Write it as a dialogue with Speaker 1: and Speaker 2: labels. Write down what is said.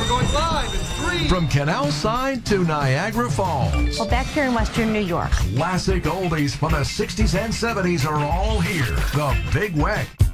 Speaker 1: going live in 3.
Speaker 2: From Canal Side to Niagara Falls.
Speaker 3: Well, back here in Western New York.
Speaker 2: Classic oldies from the 60s and 70s are all here. The Big Weck.